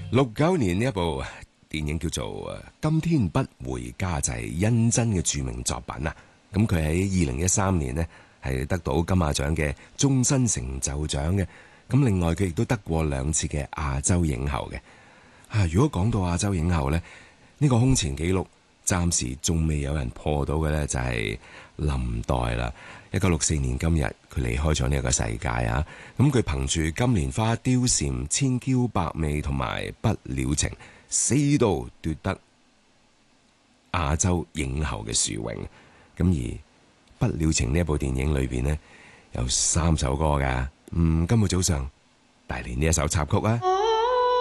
69年呢一部電影叫做《今天不回家》，就係甄珍嘅著名作品啊。咁佢喺2013年呢係得到金馬獎嘅終身成就獎嘅。咁另外佢亦都得過2次嘅亞洲影后嘅。如果講到亞洲影后呢，呢個空前紀錄暫時仲未有人破到嘅呢，就係林黛啦。1964年今日佢離開咗呢個世界啊。咁佢憑住《金蓮花》、《貂蟬》、《千嬌百媚》同埋《不了情》4度奪得亞洲影后嘅殊榮。咁而《不了情》呢一部電影裏邊呢，有3首歌噶。今日早上帶嚟呢一首插曲啊。